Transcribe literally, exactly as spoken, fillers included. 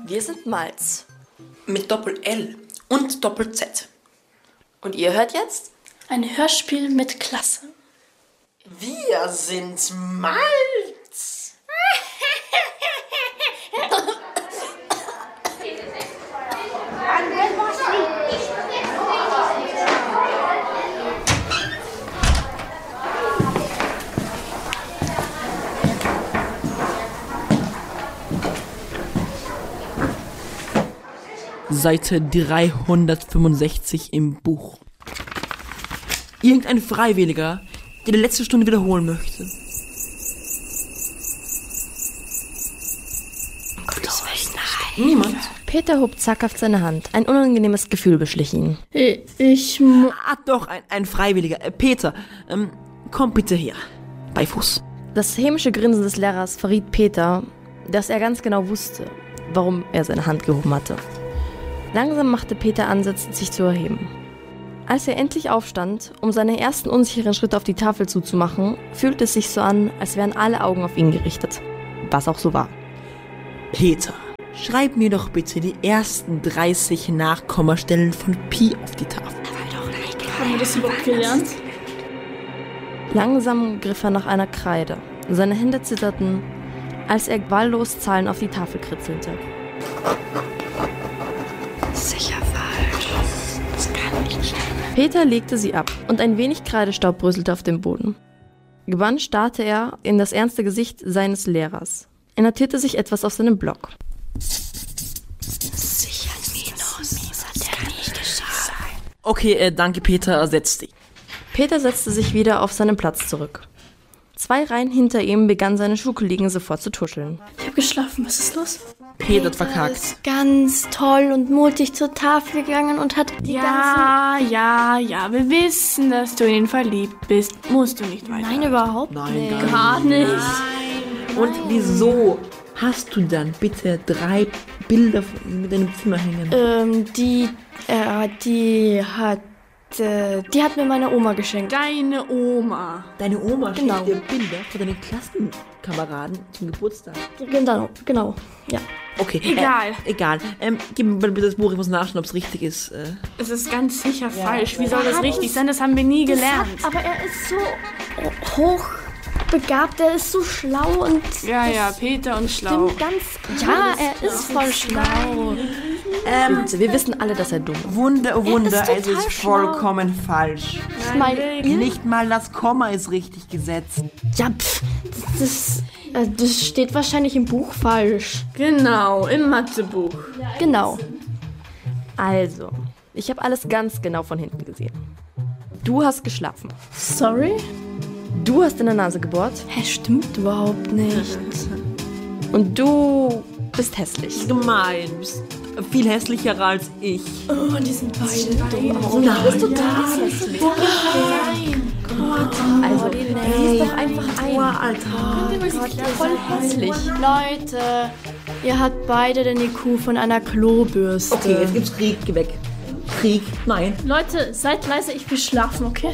Wir sind Malz. Mit Doppel-L und Doppel-Z. Und ihr hört jetzt? Ein Hörspiel mit Klasse. Wir sind Malz. Seite dreihundertfünfundsechzig im Buch. Irgendein Freiwilliger, der die letzte Stunde wiederholen möchte. Um Gottes Willen, nein. Niemand? Peter hob zaghaft seine Hand. Ein unangenehmes Gefühl beschlich ihn. Ich mu... Ah, doch, ein, ein Freiwilliger. Äh, Peter, ähm, komm bitte her. Bei Fuß. Das hämische Grinsen des Lehrers verriet Peter, dass er ganz genau wusste, warum er seine Hand gehoben hatte. Langsam machte Peter Ansätze, sich zu erheben. Als er endlich aufstand, um seine ersten unsicheren Schritte auf die Tafel zuzumachen, fühlte es sich so an, als wären alle Augen auf ihn gerichtet. Was auch so war. Peter, schreib mir doch bitte die ersten dreißig Nachkommastellen von Pi auf die Tafel. Haben wir das überhaupt gelernt? Langsam griff er nach einer Kreide. Seine Hände zitterten, als er wahllos Zahlen auf die Tafel kritzelte. Sicher falsch. Das kann nicht stimmen. Peter legte sie ab und ein wenig Kreidestaub bröselte auf dem Boden. Gebannt starrte er in das ernste Gesicht seines Lehrers. Er notierte sich etwas auf seinem Block. Sicher Minus. Das hat er nie geschafft. Okay, äh, danke Peter, setz dich. Peter setzte sich wieder auf seinen Platz zurück. Zwei Reihen hinter ihm begannen seine Schulkollegen sofort zu tuscheln. Ich hab geschlafen, was ist los? Peter hat verkackt. Ist ganz toll und mutig zur Tafel gegangen und hat die Ja, ja, ja, wir wissen, dass du in ihn verliebt bist. Musst du nicht weiter. ganzen... Nein, überhaupt Nein, nicht. gar nicht. Gar nicht. Und wieso hast du dann bitte drei Bilder von ihm in deinem Zimmer hängen? Ähm, die, äh, die hat, äh, die hat mir meine Oma geschenkt. Deine Oma. Deine Oma Genau. schickt dir Bilder von deinen Klassenkameraden zum Geburtstag. Genau, genau, ja. Okay, Egal. Äh, egal. Ähm, gib mir bitte das Buch, ich muss nachschauen, ob es richtig ist. Äh. Es ist ganz sicher falsch. Wie soll das richtig sein? Das haben wir nie gelernt. Hat, aber er ist so hochbegabt, er ist so schlau und... Ja, ja, Peter und schlau. Stimmt ganz... Ja, er ist voll schlau. Ähm, Wir wissen alle, dass er dumm ist. Wunder, Wunder, ist es ist total vollkommen falsch. Mein, Nicht mal das Komma ist richtig gesetzt. ja, pff, das, äh, das steht wahrscheinlich im Buch falsch. Genau, im Mathebuch. Genau. Also, ich habe alles ganz genau von hinten gesehen. Du hast geschlafen. Sorry? Du hast in der Nase gebohrt. Hä, stimmt überhaupt nicht. Und du bist hässlich. Gemein, du bist viel hässlicher als ich. Oh, die sind beide dumm. Nein, Das ist total hässlich. Also, lies doch einfach ein. Alter. Voll hässlich. Leute, ihr habt beide den I Q von einer Klobürste. Okay, jetzt gibt's Krieg, geh weg. Krieg, nein. Leute, seid leise, ich will schlafen, okay?